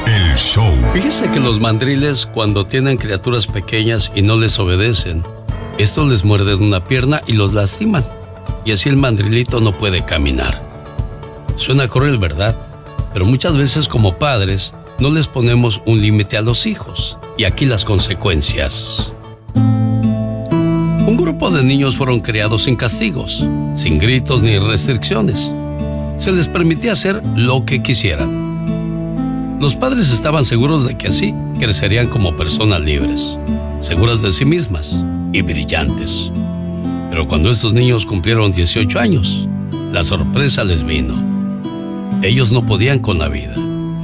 El show. Fíjese que los mandriles, cuando tienen criaturas pequeñas y no les obedecen, estos les muerden una pierna y los lastiman. Y así el mandrilito no puede caminar. Suena cruel, ¿verdad? Pero muchas veces como padres no les ponemos un límite a los hijos. Y aquí las consecuencias. Un grupo de niños fueron criados sin castigos, sin gritos ni restricciones. Se les permitía hacer lo que quisieran. Los padres estaban seguros de que así crecerían como personas libres, seguras de sí mismas y brillantes. Pero cuando estos niños cumplieron 18 años, la sorpresa les vino. Ellos no podían con la vida.